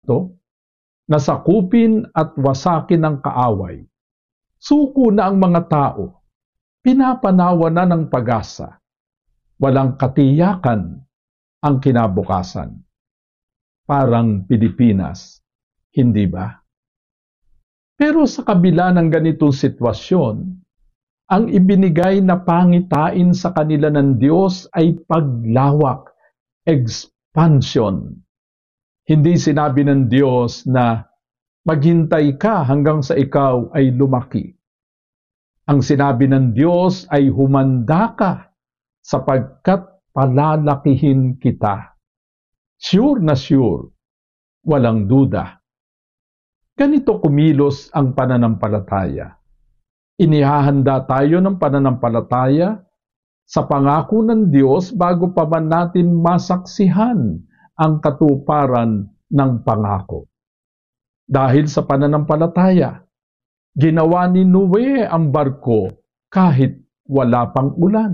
to, nasakupin at wasakin ng kaaway. Suko na ang mga tao, pinapanawa na ng pag-asa. Walang katiyakan ang kinabukasan. Parang Pilipinas, hindi ba? Pero sa kabila ng ganitong sitwasyon, ang ibinigay na pangitain sa kanila ng Diyos ay paglawak, expansion. Hindi sinabi ng Diyos na maghintay ka hanggang sa ikaw ay lumaki. Ang sinabi ng Diyos ay humanda ka sapagkat palalakihin kita. Sure na sure, walang duda. Ganito kumilos ang pananampalataya. Inihahanda tayo ng pananampalataya sa pangako ng Diyos bago pa man natin masaksihan ang katuparan ng pangako. Dahil sa pananampalataya, ginawa ni Noe ang barko kahit wala pang ulan.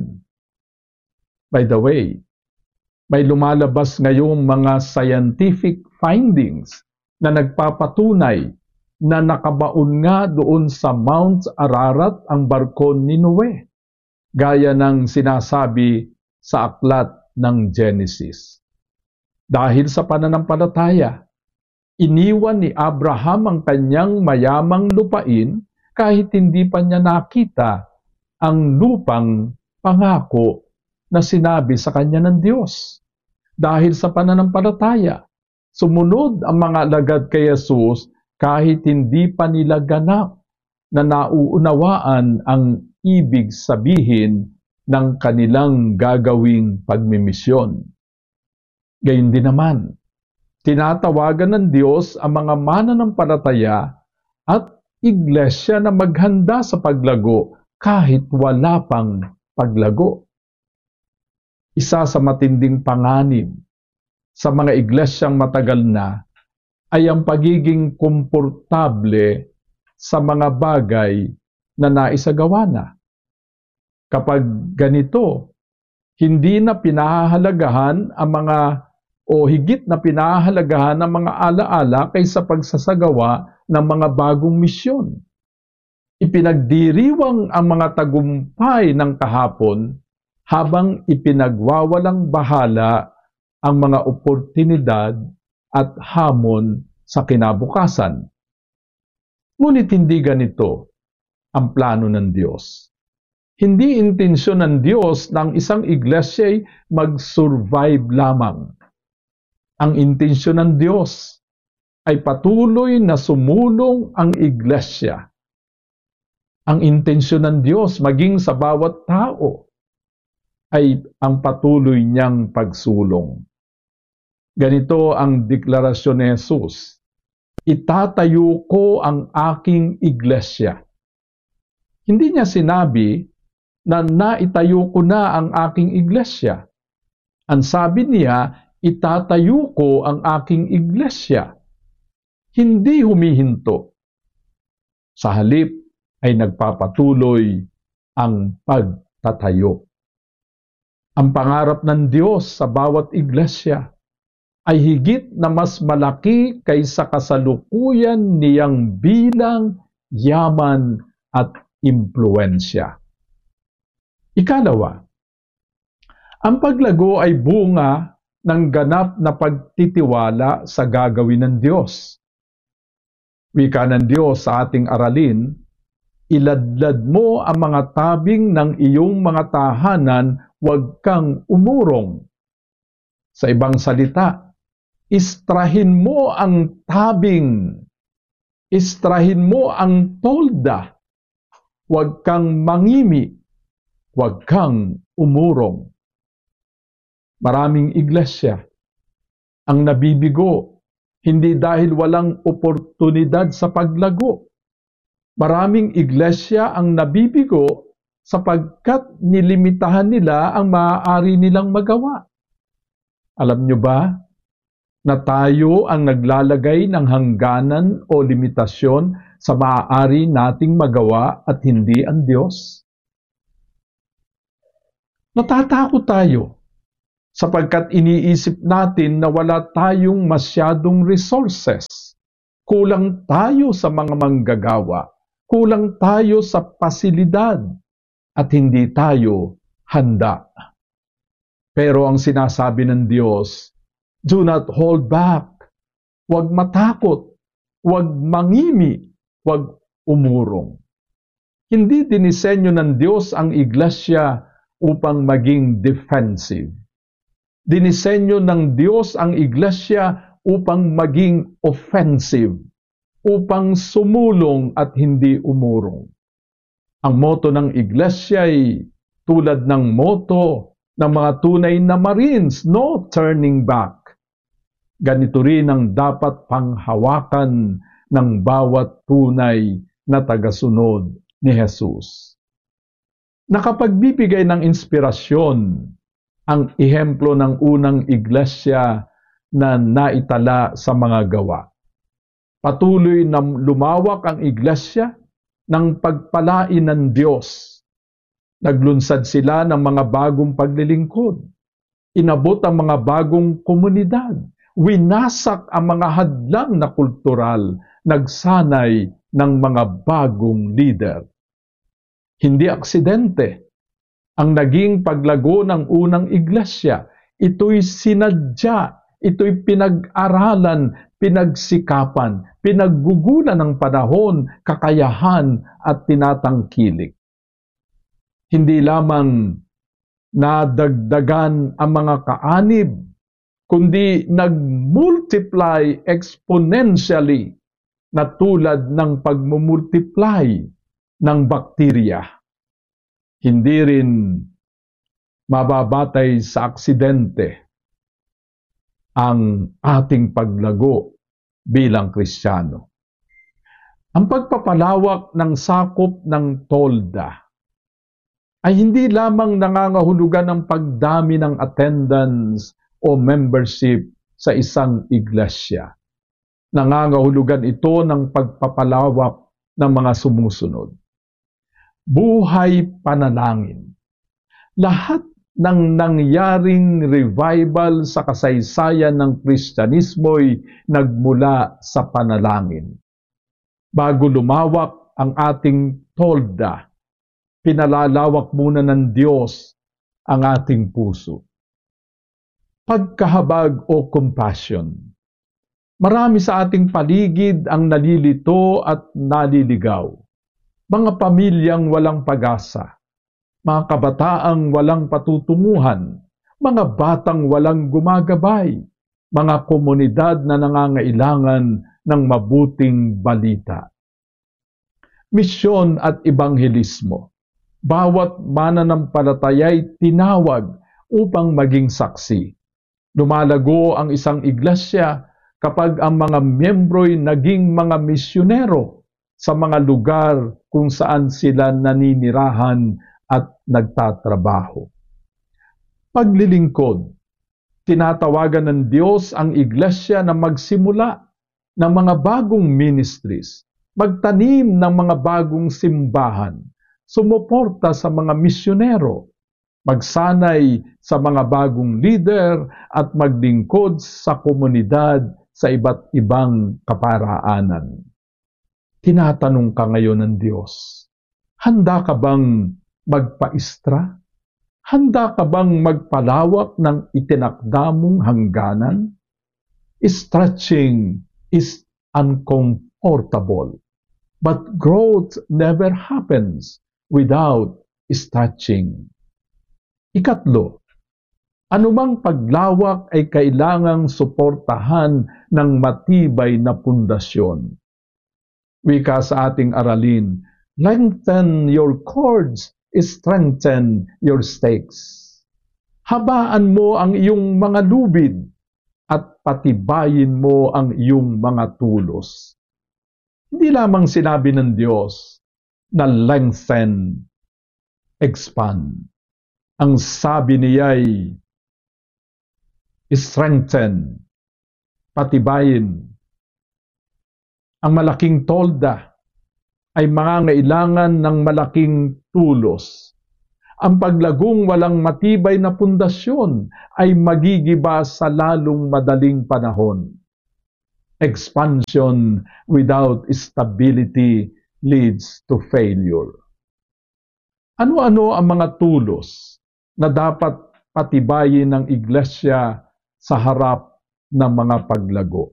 By the way, may lumalabas ngayong mga scientific findings na nagpapatunay na nakabaon nga doon sa Mount Ararat ang barko ni Noe, gaya ng sinasabi sa aklat ng Genesis. Dahil sa pananampalataya, iniwan ni Abraham ang kanyang mayamang lupain kahit hindi pa niya nakita ang lupang pangako na sinabi sa kanya ng Diyos. Dahil sa pananampalataya, sumunod ang mga alagad kay Jesus kahit hindi pa nila ganap na nauunawaan ang ibig sabihin ng kanilang gagawing pagmimisyon. Gayun din naman, tinatawagan ng Diyos ang mga mananampalataya at iglesia na maghanda sa paglago kahit wala pang paglago. Isa sa matinding panganib sa mga iglesyang matagal na ay ang pagiging komportable sa mga bagay na naisagawa na. Kapag ganito, hindi na pinahahalagahan ang mga o higit na pinahahalagahan ang mga alaala kaysa pagsasagawa ng mga bagong misyon. Ipinagdiriwang ang mga tagumpay ng kahapon habang ipinagwawalang bahala ang mga oportunidad at hamon sa kinabukasan. Ngunit hindi ganito ang plano ng Diyos. Hindi intensyon ng Diyos na ang isang iglesia ay mag-survive lamang. Ang intensyon ng Diyos ay patuloy na sumulong ang iglesia. Ang intensyon ng Diyos maging sa bawat tao ay ang patuloy niyang pagsulong. Ganito ang deklarasyon ni Jesus, "Itatayo ko ang aking iglesia." Hindi niya sinabi na naitayo ko na ang aking iglesia. Ang sabi niya, itatayo ko ang aking iglesia. Hindi humihinto. Sa halip ay nagpapatuloy ang pagtatayo. Ang pangarap ng Diyos sa bawat iglesia ay higit na mas malaki kaysa kasalukuyan niyang bilang, yaman at impluensya. Ikalawa, ang paglago ay bunga ng ganap na pagtitiwala sa gagawin ng Diyos. Wika ng Diyos sa ating aralin, iladlad mo ang mga tabing ng iyong mga tahanan, huwag kang umurong. Sa ibang salita, istrahin mo ang tabing, istrahin mo ang tolda, huwag kang mangimi, huwag kang umurong. Maraming iglesia ang nabibigo, hindi dahil walang oportunidad sa paglago. Maraming iglesia ang nabibigo sapagkat nilimitahan nila ang maaari nilang magawa. Alam nyo ba na tayo ang naglalagay ng hangganan o limitasyon sa maaari nating magawa at hindi ang Diyos? Natatakot tayo sapagkat iniisip natin na wala tayong masyadong resources. Kulang tayo sa mga manggagawa, kulang tayo sa pasilidad, at hindi tayo handa. Pero ang sinasabi ng Diyos, do not hold back. Huwag matakot, huwag mangimi, huwag umurong. Hindi dinisenyo ng Diyos ang iglesia upang maging defensive. Dinisenyo ng Diyos ang iglesia upang maging offensive, upang sumulong at hindi umurong. Ang motto ng iglesia ay tulad ng motto ng mga tunay na Marines, no turning back. Ganito rin ang dapat panghawakan ng bawat tunay na tagasunod ni Jesus. Nakapagbibigay ng inspirasyon ang ehemplo ng unang iglesia na naitala sa mga gawa. Patuloy na lumawak ang iglesia ng pagpalain ng Diyos. Naglunsad sila ng mga bagong paglilingkod. Inabot ang mga bagong komunidad. Winasak ang mga hadlang na kultural. Nagsanay ng mga bagong leader. Hindi aksidente ang naging paglago ng unang iglesia. Ito'y sinadya, ito'y pinag-aralan, pinagsikapan, pinaggugulan ng panahon, kakayahan at tinatangkilik. Hindi lamang nadagdagan ang mga kaanib, kundi nag-multiply exponentially na tulad ng pagmumultiply ng bakterya. Hindi rin mababatay sa aksidente ang ating paglago bilang Kristiyano. Ang pagpapalawak ng sakop ng tolda ay hindi lamang nangangahulugan ng pagdami ng attendance o membership sa isang iglesia. Nangangahulugan ito ng pagpapalawak ng mga sumusunod. Buhay panalangin. Lahat ng nangyaring revival sa kasaysayan ng Kristyanismo'y nagmula sa panalangin. Bago lumawak ang ating tolda, pinalalawak muna ng Diyos ang ating puso. Pagkahabag o compassion. Marami sa ating paligid ang nalilito at naliligaw. Mga pamilyang walang pag-asa, mga kabataang walang patutunguhan, mga batang walang gumagabay, mga komunidad na nangangailangan ng mabuting balita. Misyon at ebanghelismo. Bawat mananampalataya'y tinawag upang maging saksi. Lumalago ang isang iglesia kapag ang mga miyembro'y naging mga misyonero sa mga lugar kung saan sila naninirahan at nagtatrabaho. Paglilingkod. Tinatawagan ng Diyos ang iglesia na magsimula ng mga bagong ministries, magtanim ng mga bagong simbahan, sumuporta sa mga misyonero, magsanay sa mga bagong leader at maglingkod sa komunidad sa iba't ibang kaparaanan. Tinatanong ka ngayon ng Diyos, handa ka bang magpaistra? Handa ka bang magpalawak ng itinakda mong hangganan? Stretching is uncomfortable, but growth never happens without stretching. Ikatlo, anumang paglawak ay kailangang suportahan ng matibay na pundasyon. Wika sa ating aralin, lengthen your cords, strengthen your stakes. Habaan mo ang iyong mga lubid at patibayin mo ang iyong mga tulos. Hindi lamang sinabi ng Diyos na lengthen, expand. Ang sabi niya'y strengthen, patibayin. Ang malaking tolda ay mangangailangan ng malaking tulos. Ang paglagong walang matibay na pundasyon ay magigiba sa lalong madaling panahon. Expansion without stability leads to failure. Ano-ano ang mga tulos na dapat patibayin ng iglesia sa harap ng mga paglago?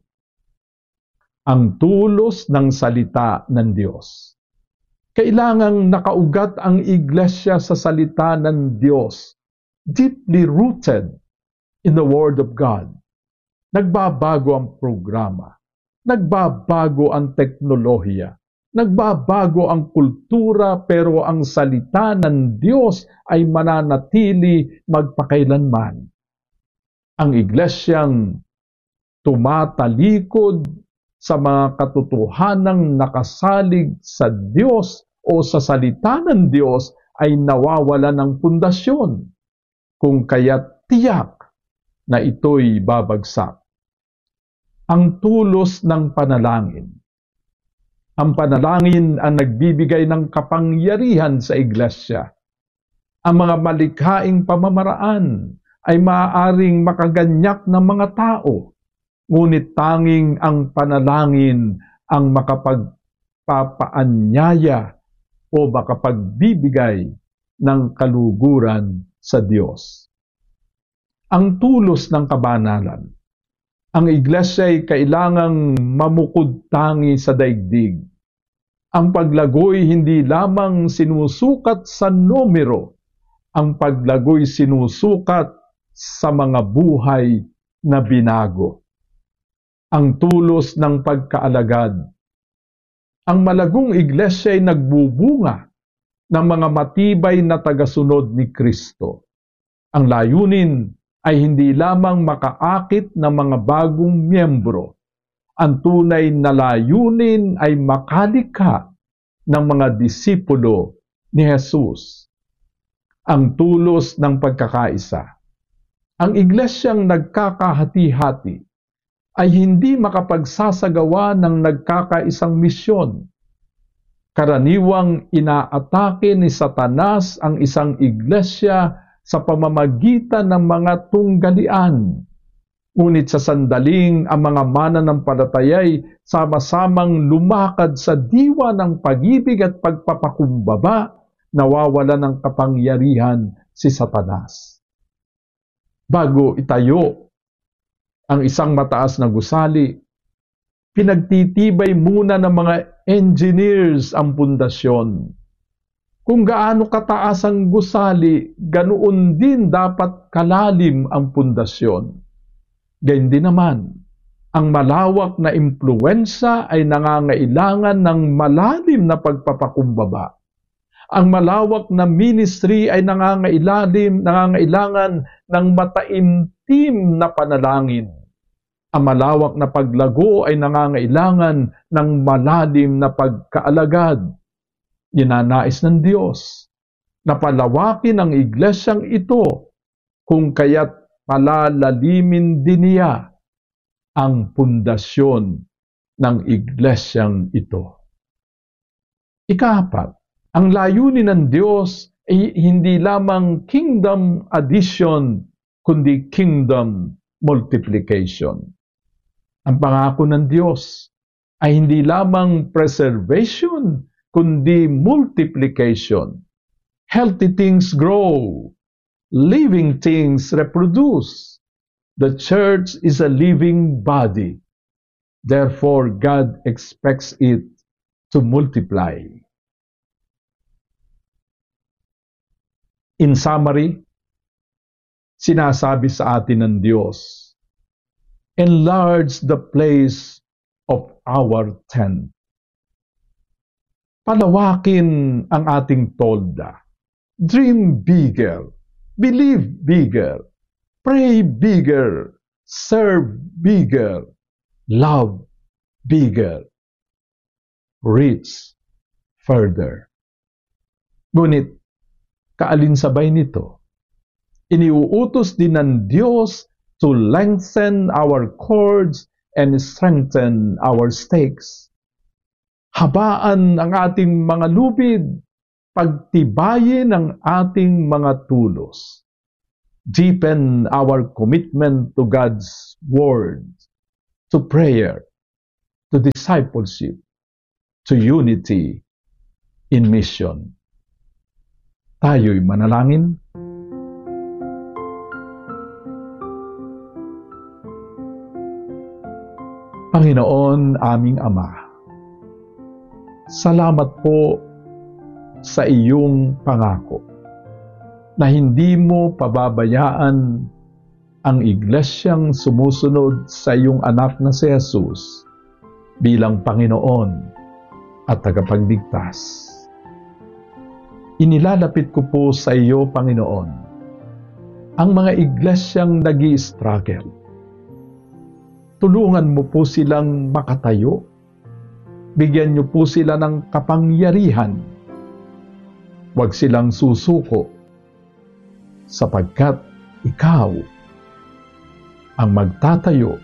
Ang tulos ng salita ng Diyos. Kailangang nakaugat ang iglesia sa salita ng Diyos, deeply rooted in the Word of God. Nagbabago ang programa, nagbabago ang teknolohiya, nagbabago ang kultura, pero ang salita ng Diyos ay mananatili magpakailanman. Ang iglesyang tumatalikod sa mga katotohanang nakasalig sa Diyos o sa salita ng Diyos ay nawawala ng pundasyon, kung kaya't tiyak na ito'y babagsak. Ang tulos ng panalangin. Ang panalangin ang nagbibigay ng kapangyarihan sa iglesia. Ang mga malikhaing pamamaraan ay maaaring makaganyak ng mga tao, ngunit tanging ang panalangin ang makapagpapaanyaya o makapagbibigay ng kaluguran sa Diyos. Ang tulos ng kabanalan. Ang iglesia ay kailangang mamukod-tangi sa daigdig. Ang paglagoy hindi lamang sinusukat sa numero, ang paglagoy sinusukat sa mga buhay na binago. Ang tulos ng pagkaalagad. Ang malagong iglesia ay nagbubunga ng mga matibay na tagasunod ni Kristo. Ang layunin ay hindi lamang makaakit ng mga bagong miyembro. Ang tunay na layunin ay makalikha ng mga disipulo ni Jesus. Ang tulos ng pagkakaisa. Ang iglesyang nagkakahati-hati ay hindi makapagsasagawa ng nagkakaisang misyon. Karaniwang inaatake ni Satanas ang isang iglesia sa pamamagitan ng mga tunggalian. Ngunit sa sandaling ang mga mananampalataya'y sama-samang lumakad sa diwa ng pag-ibig at pagpapakumbaba, nawawala ng kapangyarihan si Satanas. Bago itayo ang isang mataas na gusali, pinagtitibay muna ng mga engineers ang pundasyon. Kung gaano kataas ang gusali, ganoon din dapat kalalim ang pundasyon. Gayun din naman, ang malawak na impluwensya ay nangangailangan ng malalim na pagpapakumbaba. Ang malawak na ministry ay nangangailangan ng mataimtim na panalangin. Ang malawak na paglago ay nangangailangan ng malalim na pagkaalagad. Ninanais ng Diyos na palawakin ang iglesyang ito, kung kaya't palalalimin din niya ang pundasyon ng iglesyang ito. Ika-4, ang layunin ng Diyos ay hindi lamang kingdom addition, kundi kingdom multiplication. Ang pangako ng Diyos ay hindi lamang preservation, kundi multiplication. Healthy things grow. Living things reproduce. The church is a living body. Therefore, God expects it to multiply. In summary, sinasabi sa atin ng Diyos, enlarge the place of our tent. Palawakin ang ating tolda. Dream bigger. Believe bigger. Pray bigger. Serve bigger. Love bigger. Reach further. Ngunit, kaalinsabay nito, iniuutos din ng Diyos to lengthen our cords and strengthen our stakes. Habaan ang ating mga lubid, pagtibayin ang ating mga tulos. Deepen our commitment to God's Word, to prayer, to discipleship, to unity in mission. Tayo'y manalangin. Panginoon aming Ama, salamat po sa iyong pangako na hindi mo pababayaan ang iglesyang sumusunod sa iyong anak na si Jesus bilang Panginoon at tagapagligtas. Inilalapit ko po sa iyo, Panginoon, ang mga iglesyang nag-i-struggle. Tulungan mo po silang makatayo. Bigyan niyo po sila ng kapangyarihan. Huwag silang susuko, sapagkat ikaw ang magtatayo,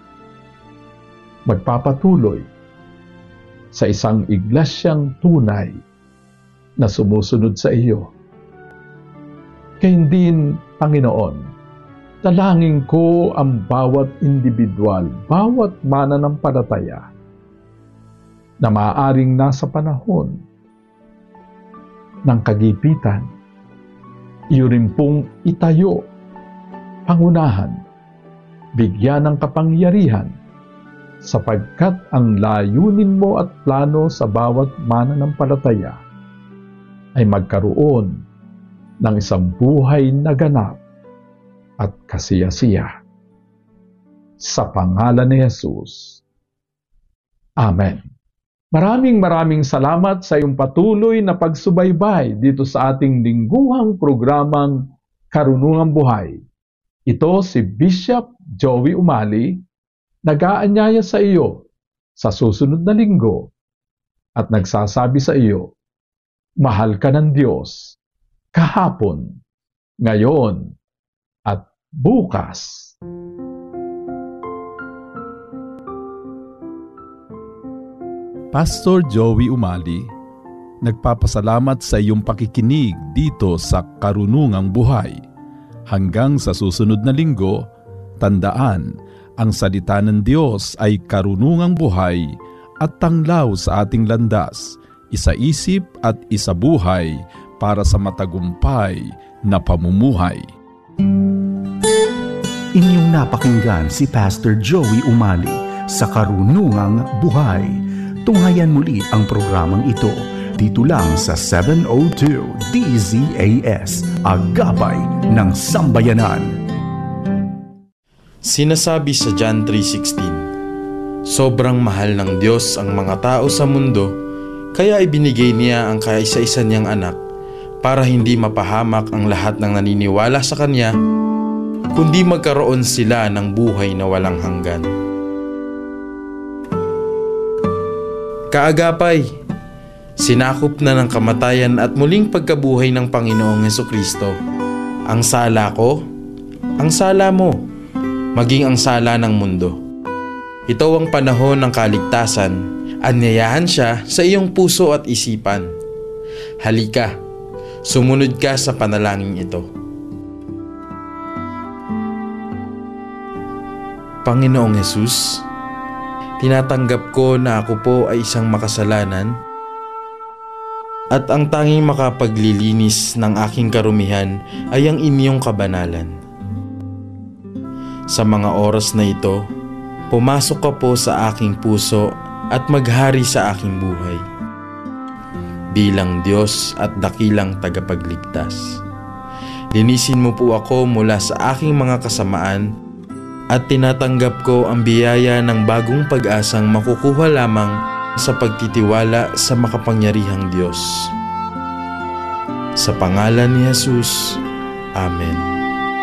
magpapatuloy sa isang iglesyang tunay na sumusunod sa iyo. Kaya din, Panginoon, dalangin ko ang bawat individual, bawat mananampalataya na maaaring nasa panahon ng kagipitan. Iyo rin pong itayo, pangunahan, bigyan ng kapangyarihan, sapagkat ang layunin mo at plano sa bawat mananampalataya ay magkaroon ng isang buhay na ganap at kasiyasiya. Sa pangalan ni Jesus. Amen. Maraming salamat sa iyong patuloy na pagsubaybay dito sa ating lingguhang programang Karunungang Buhay. Ito si Bishop Joey Umali, nag-aanyaya sa iyo sa susunod na linggo at nagsasabi sa iyo, mahal ka ng Diyos kahapon, ngayon, at bukas. Pastor Joey Umali, nagpapasalamat sa iyong pakikinig dito sa Karunungang Buhay. Hanggang sa susunod na linggo, tandaan, ang salita ng Diyos ay karunungang buhay at tanglaw sa ating landas, isa-isip at isa-buhay para sa matagumpay na pamumuhay. Inyong napakinggan si Pastor Joey Umali sa Karunungang Buhay. Tunghayan muli ang programang ito dito lang sa 702 DZAS, Agapay ng Sambayanan. Sinasabi sa John 3:16, sobrang mahal ng Diyos ang mga tao sa mundo, kaya ibinigay niya ang kaisa-isa niyang anak para hindi mapahamak ang lahat ng naniniwala sa Kanya, kundi magkaroon sila ng buhay na walang hanggan. Kaagapay, sinakop na ng kamatayan at muling pagkabuhay ng Panginoong Hesukristo ang sala ko, ang sala mo, maging ang sala ng mundo. Ito ang panahon ng kaligtasan. Anyayahan siya sa iyong puso at isipan. Halika, sumunod ka sa panalangin ito. Panginoong Hesus, tinatanggap ko na ako po ay isang makasalanan at ang tanging makapaglilinis ng aking karumihan ay ang inyong kabanalan. Sa mga oras na ito, pumasok ka po sa aking puso at maghari sa aking buhay bilang Diyos at dakilang tagapagligtas. Linisin mo po ako mula sa aking mga kasamaan at tinatanggap ko ang biyaya ng bagong pag-asang makukuha lamang sa pagtitiwala sa makapangyarihang Diyos. Sa pangalan ni Jesus, Amen.